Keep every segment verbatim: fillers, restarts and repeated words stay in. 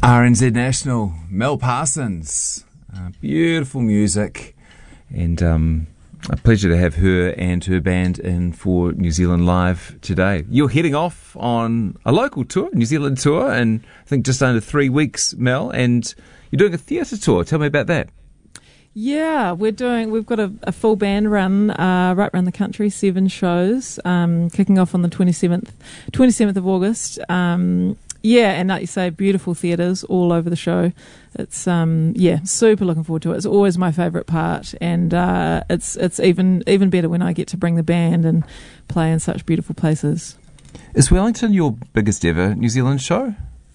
R N Z National, Mel Parsons. Uh, beautiful music, and um, a pleasure to have her and her band in for New Zealand Live today. You're heading off on a local tour, New Zealand tour, in I think just under three weeks, Mel, and you're doing a theatre tour. Tell me about that. Yeah, we're doing. We've got a, a full band run uh, right around the country, seven shows, um, kicking off on the twenty-seventh, twenty-seventh of August. Um, yeah, and like you say, beautiful theatres all over the show. It's um, yeah, super looking forward to it. It's always my favourite part, and uh, it's it's even even better when I get to bring the band and play in such beautiful places. Is Wellington your biggest ever New Zealand show?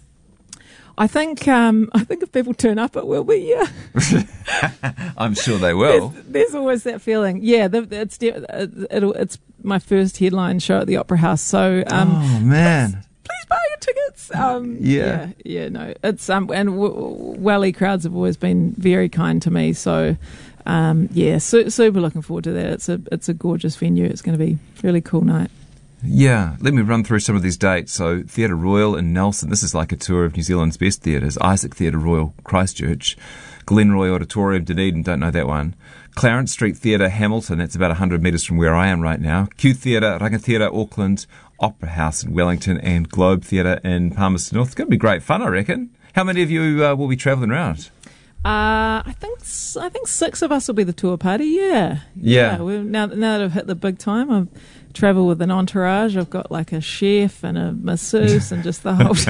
I think um, I think if people turn up, it will be, yeah. I'm sure they will. There's, there's always that feeling. Yeah, the, it's it'll, it's my first headline show at the Opera House. So, um, oh man, please, please buy your tickets. Um, yeah. yeah, yeah, no, it's um, and w- Welly crowds have always been very kind to me. So, um, yeah, su- super looking forward to that. It's a it's a gorgeous venue. It's going to be a really cool night. Yeah, let me run through some of these dates. So, Theatre Royal in Nelson, this is like a tour of New Zealand's best theatres. Isaac Theatre Royal, Christchurch. Glenroy Auditorium, Dunedin, don't know that one. Clarence Street Theatre, Hamilton, that's about one hundred metres from where I am right now. Q Theatre, Rangitheatre, Auckland, Opera House in Wellington, and Globe Theatre in Palmerston North. It's going to be great fun, I reckon. How many of you uh, will be travelling around? Uh, I think I think six of us will be the tour party. Yeah, yeah. yeah we're, now, now that I've hit the big time, I've travel with an entourage. I've got like a chef and a masseuse and just the whole.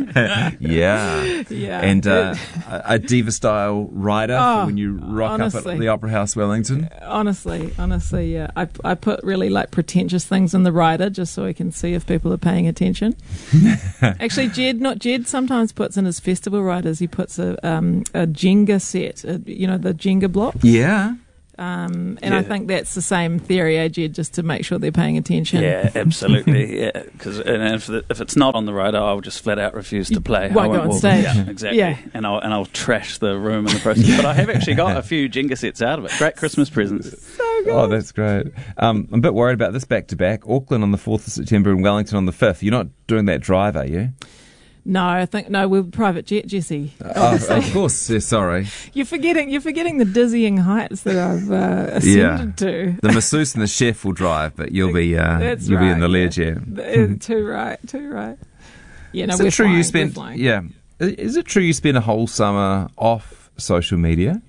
yeah, yeah, and uh, a diva style rider oh, for when you rock honestly, up at the Opera House Wellington. Honestly, honestly, yeah. I I put really like pretentious things in the rider just so I can see if people are paying attention. Actually, Jed, not Jed, sometimes puts in his festival riders. He puts a um a Jenga set, a, you know, the Jenga blocks. Yeah. Um, and yeah. I think that's the same theory, eh, Jed, just to make sure they're paying attention. Yeah, absolutely. Yeah, because if, if it's not on the rider, I'll just flat out refuse to play. You won't I won't go on walk. stage. Yeah, exactly. Yeah. And I'll and I'll trash the room in the process. But I have actually got a few Jenga sets out of it. Great Christmas presents. So good. Oh, that's great. Um, I'm a bit worried about this back to back. Auckland on the fourth of September and Wellington on the fifth. You're not doing that drive, are you? No, I think no. We're private jet, Jesse. Oh, of course. Yeah, sorry. You're forgetting. You're forgetting the dizzying heights that I've uh, ascended yeah. to. The masseuse and the chef will drive, but you'll be uh, That's you'll right, be in the ledge. Yeah, Yeah. too right. Too right. Yeah, no, is we're it true flying, you spent? we're flying. Yeah. Is it true you spent a whole summer off social media?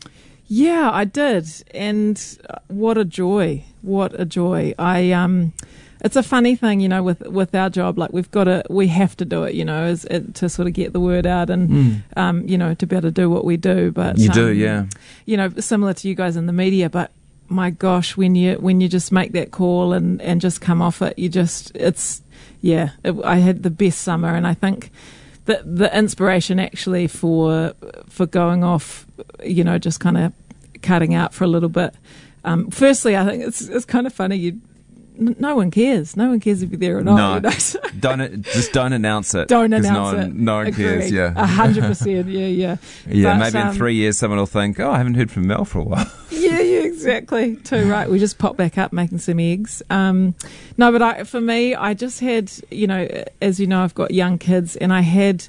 Yeah, I did, and what a joy! What a joy! I um. It's a funny thing, you know, with with our job. Like we've got to, we have to do it, you know, as, it, to sort of get the word out and, mm. um, you know, to be able to do what we do. But you um, do, yeah. You know, similar to you guys in the media. But my gosh, when you when you just make that call and, and just come off it, you just it's yeah. It, I had the best summer, and I think the the inspiration actually for for going off, you know, just kind of cutting out for a little bit. Um, firstly, I think it's it's kind of funny you. No one cares. No one cares if you're there or not. No, you know? So don't just don't announce it. Don't announce no one, it. No one Agree. cares. Yeah, a hundred percent. Yeah, yeah. Yeah, but, maybe um, in three years someone will think, "Oh, I haven't heard from Mel for a while." Yeah, yeah, exactly. Too right. We just pop back up making some eggs. Um, no, but I, for me, I just had, you know, as you know, I've got young kids, and I had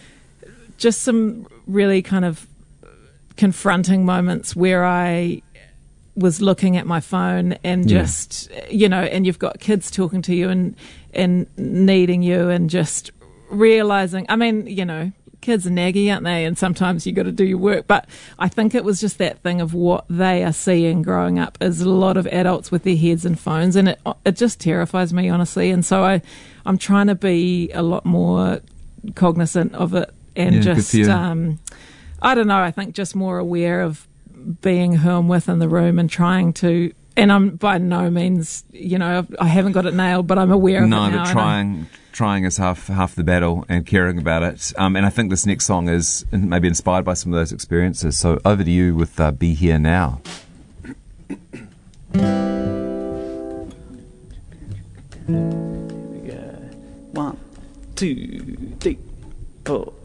just some really kind of confronting moments where I was looking at my phone and just, yeah. you know, and you've got kids talking to you and and needing you and just realising, I mean, you know, kids are naggy, aren't they? And sometimes you got to do your work. But I think it was just that thing of what they are seeing growing up is a lot of adults with their heads and phones, and it it just terrifies me, honestly. And so I, I'm trying to be a lot more cognizant of it and yeah, just, um, I don't know, I think just more aware of being who I'm with in the room and trying to, and I'm by no means, you know, I haven't got it nailed, but I'm aware of no, it now. No, but trying trying is half half the battle, and caring about it. Um, and I think this next song is maybe inspired by some of those experiences. So over to you with uh, Be Here Now. Here we go. One, two, three, four.